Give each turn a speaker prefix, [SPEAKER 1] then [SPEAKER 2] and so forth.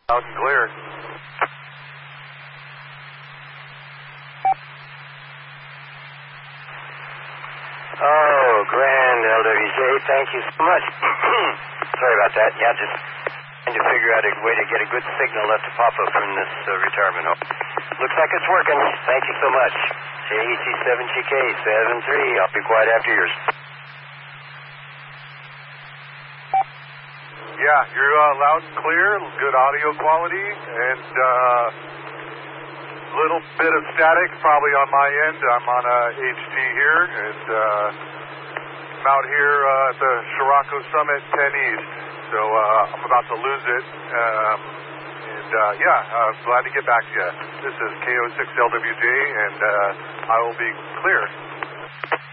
[SPEAKER 1] Loud and clear.
[SPEAKER 2] Oh, grand LWJ, thank you so much. Sorry about that. Yeah, just trying to figure out a way to get a good signal left to pop up from this retirement home. Looks like it's working. Thank you so much. JEC7GK73. I'll be quiet after yours.
[SPEAKER 1] Yeah, you're loud and clear, good audio quality, and little bit of static probably on my end. I'm on a HT here, and I'm out here at the Scirocco Summit 10 East, so I'm about to lose it. I'm glad to get back to you. This is KO6LWJ, and I will be clear.